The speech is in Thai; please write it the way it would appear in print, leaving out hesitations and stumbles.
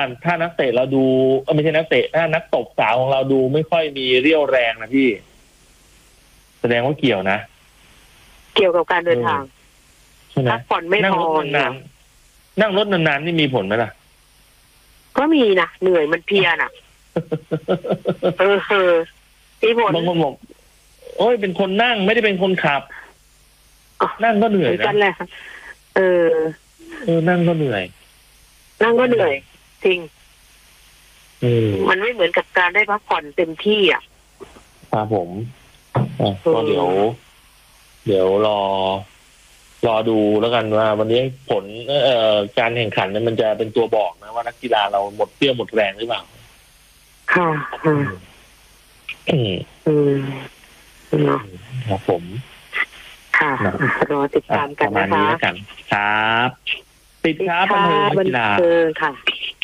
ถ้านักเตะเราดูไม่ใช่นักเตะถ้านักตบสาวของเราดูไม่ค่อยมีเรี่ยวแรงนะพี่แสดงว่าเกี่ยวนะเกี่ยวกับการเดินทางใช่ไหมพักผ่อนไม่พอนั่งรถนานๆนี่มีผลไหมล่ะก็มีนะเหนื่อยมันเพลียน่ะมีผลบางคนบอกโอ้ยเป็นคนนั่งไม่ได้เป็นคนขับนั่งก็เหนื่อยนะกันแหละนั่งก็เหนื่อยจริงมันไม่เหมือนกับการได้พักผ่อนเต็มที่อ่ะครับผมก็เดี๋ยวรอดูแล้วกันว่าวันนี้ผลการแข่งขันนั้นมันจะเป็นตัวบอกนะว่านักกีฬาเราหมดเปรี้ยวหมดแรงหรือเปล่าค่ะครับผมค่ะรอติดตามกันนะคะครับติดครับบันเทิงนักกีฬาค่ะ